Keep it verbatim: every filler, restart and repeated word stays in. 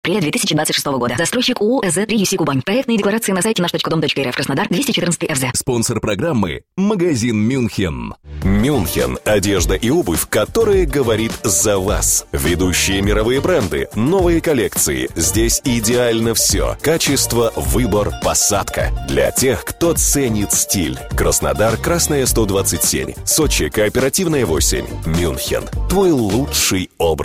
апреля две тысячи двадцать шестого года. Застройщик ООО ЭЗ три ю си Кубань. Проектные декларации на сайте наш точка дом точка эр эф. Краснодар, двести четырнадцать эр зэ. Спонсор программы – магазин «Мюнхен». «Мюнхен» – одежда и обувь, которая говорит за вас. Ведущие мировые бренды, новые коллекции. Здесь идеально все. Качество, выбор, посадка. Для тех, кто ценит стиль. Краснодар, Красная, сто двадцать семь. Сочи, Кооперативная, восемь. «Мюнхен» – твой лучший образ.